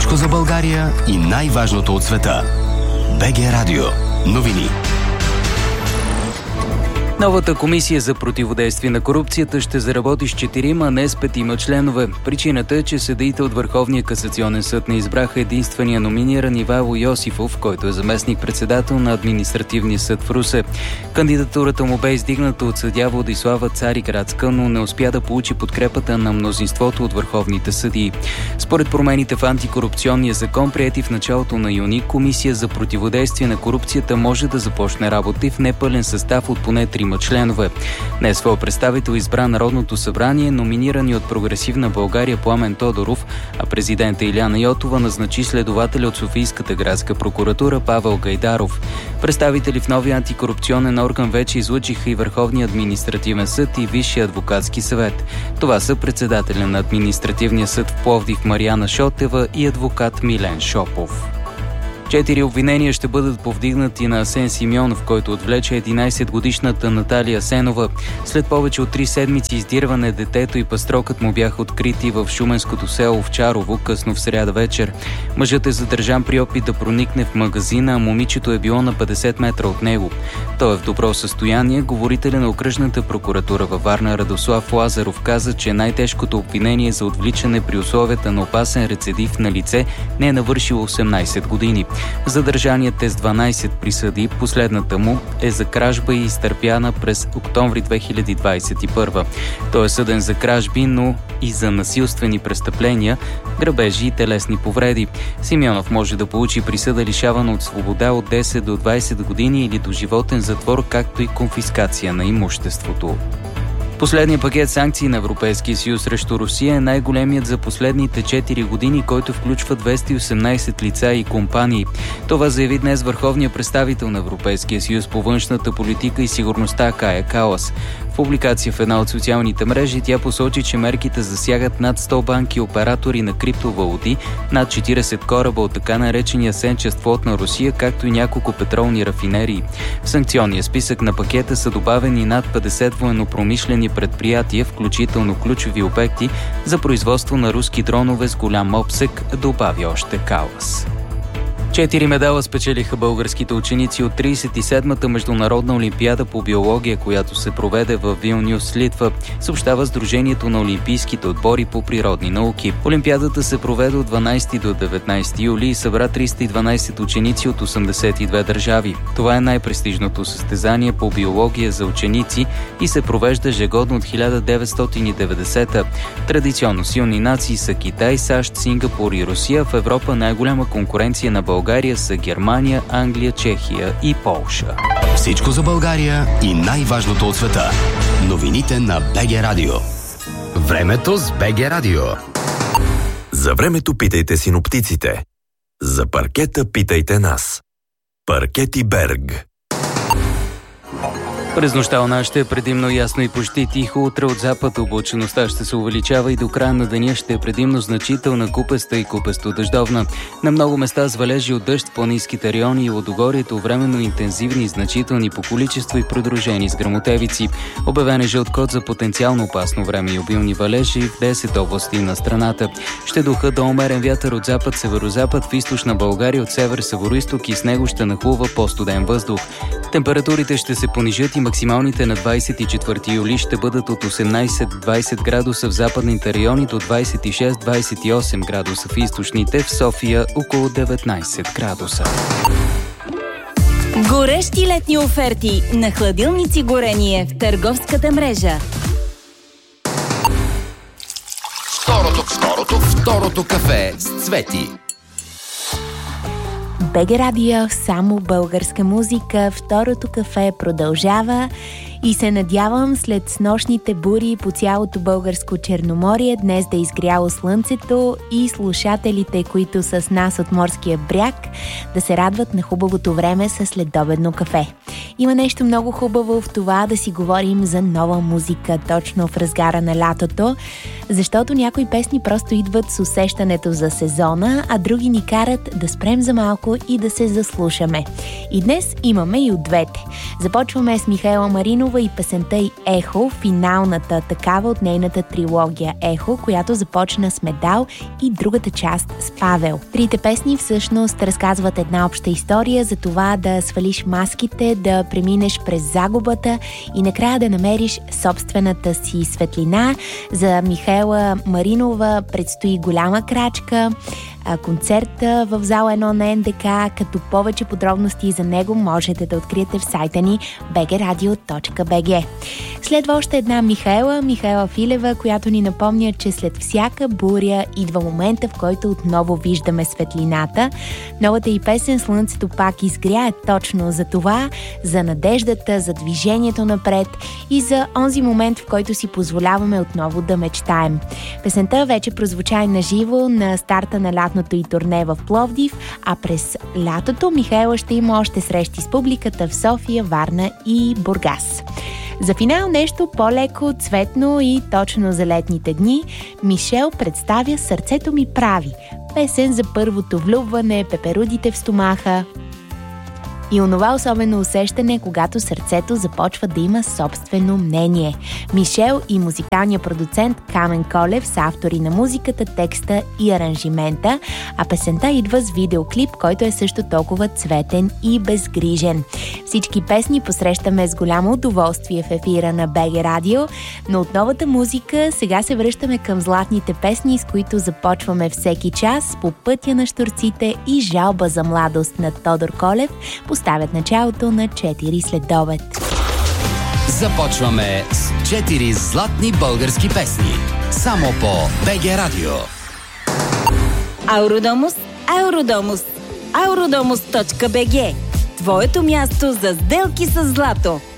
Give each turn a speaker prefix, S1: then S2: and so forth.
S1: Всичко за България и най-важното от света. БГ Радио. Новини.
S2: Новата комисия за противодействие на корупцията ще заработи с 4, а не с 5 членове. Причината е, че съдиите от Върховния касационен съд не избраха единствения номиниран Ивайло Йосифов, който е заместник-председател на Административния съд в Русе. Кандидатурата му бе издигната от съдия Владислава Цариградска, но не успя да получи подкрепата на мнозинството от върховните съдии. Според промените в антикорупционния закон, приети в началото на юни, комисия за противодействие на корупцията може да започне работа и в непълен състав от поне 3 членове. Днес своя представител избра Народното събрание, номинирани от Прогресивна България Пламен Тодоров, а президента Илияна Йотова назначи следователя от Софийската градска прокуратура Павел Гайдаров. Представители в новия антикорупционен орган вече излъчиха и Върховния административен съд и Висшия адвокатски съвет. Това са председателя на Административния съд в Пловдив Мариана Шотева и адвокат Милен Шопов. 4 обвинения ще бъдат повдигнати на Асен Симеонов, който отвлече 11-годишната Наталия Асенова. След повече от 3 седмици издирване детето и пастрокът му бяха открити в шуменското село Овчарово късно в сряда вечер. Мъжът е задържан при опит да проникне в магазина, а момичето е било на 50 метра от него. Той е в добро състояние. Говорителя на окръжната прокуратура във Варна Радослав Лазаров каза, че най-тежкото обвинение за отвличане при условията на опасен рецидив на лице не е навършило 18 години. Задържаният е с 12 присъди, последната му е за кражба и изтърпяна през октомври 2021. Той е съден за кражби, но и за насилствени престъпления, грабежи и телесни повреди. Симеонов може да получи присъда лишавана от свобода от 10 до 20 години или доживотен затвор, както и конфискация на имуществото. Последният пакет санкции на Европейския съюз срещу Русия е най-големият за последните 4 години, който включва 218 лица и компании. Това заяви днес върховният представител на Европейския съюз по външната политика и сигурността Кая Калас. В публикация в една от социалните мрежи тя посочи, че мерките засягат над 100 банки оператори на криптовалути, над 40 кораба от така наречения сенчест флот на Русия, както и няколко петролни рафинерии. В санкционния списък на пакета са добавени над 50 военно-промишлени предприятия, включително ключови обекти за производство на руски дронове с голям обсег, добави още Калас. 4 медала спечелиха българските ученици от 37-та международна олимпиада по биология, която се проведе в Вилнюс, Литва, съобщава Сдружението на олимпийските отбори по природни науки. Олимпиадата се проведе от 12 до 19 юли и събра 312 ученици от 82 държави. Това е най-престижното състезание по биология за ученици и се провежда ежегодно от 1990-та. Традиционно силни нации са Китай, САЩ, Сингапур и Русия. В Европа най-голяма конкуренция на България са Германия, Англия, Чехия и Полша.
S1: Всичко за България и най-важното от света. Новините на БГ Радио. Времето с БГ Радио.
S3: За времето питайте синоптиците. За паркета питайте нас. Паркети Берг.
S2: През нощта у нас ще е предимно ясно и почти тихо. Утре от запад облачеността ще се увеличава и до края на деня ще е предимно значителна купеста и купесто-дъждовна. На много места с валежи от дъжд в планинските райони и лодогорието временно интензивни и значителни по количество и придружени с гръмотевици. Обявен е жълт код за потенциално опасно време и обилни валежи в 10 области на страната. Ще духа до умерен вятър от запад-северозапад в източна България, от север-североизток и с него ще нахлува по-студен въздух. Температурите ще се понижат и максималните на 24 юли ще бъдат от 18-20 градуса в западните райони до 26-28 градуса в източните, в София около 19 градуса.
S4: Горещи летни оферти на хладилници горение в търговската мрежа.
S1: Второто кафе с Цвети.
S5: БГ Радио, само българска музика. Второто кафе продължава и се надявам след снощните бури по цялото българско Черноморие днес да изгряло слънцето и слушателите, които са с нас от морския бряг, да се радват на хубавото време със следобедно кафе. Има нещо много хубаво в това да си говорим за нова музика точно в разгара на лятото, защото някои песни просто идват с усещането за сезона, а други ни карат да спрем за малко и да се заслушаме. И днес имаме и от двете. Започваме с Михаела Маринова и песента й Ехо, финалната такава от нейната трилогия Ехо, която започна с Медал и другата част с Павел. Трите песни всъщност разказват една обща история за това да свалиш маските, да преминеш през загубата и накрая да намериш собствената си светлина. За Михаела Маринова предстои голяма крачка, концерт в зала 1 на НДК, като повече подробности за него можете да откриете в сайта ни bgradio.bg. Следва още една Михаела Филева, която ни напомня, че след всяка буря идва момента, в който отново виждаме светлината. Новата й песен "Слънцето пак изгря" е точно за това, за надеждата, за движението напред и за онзи момент, в който си позволяваме отново да мечтаем. Песента вече прозвуча и на живо на старта на лятното и турне в Пловдив, а през лятото Михаела ще има още срещи с публиката в София, Варна и Бургас. За финал нещо по-леко, цветно и точно за летните дни. Мишел представя "Сърцето ми прави", песен за първото влюбване, пеперудите в стомаха и онова особено усещане, когато сърцето започва да има собствено мнение. Мишел и музикалният продуцент Камен Колев са автори на музиката, текста и аранжимента, а песента идва с видеоклип, който е също толкова цветен и безгрижен. Всички песни посрещаме с голямо удоволствие в ефира на БГ Радио, но от новата музика сега се връщаме към златните песни, с които започваме всеки час. По пътя на щурците и "Жалба за младост" на Тодор Колев поставят началото на 4 следобед.
S1: Започваме с 4 златни български песни. Само по БГ Радио.
S4: Ауродомус, Ауродомус, Aurодомус.bg. Твоето място за сделки с злато.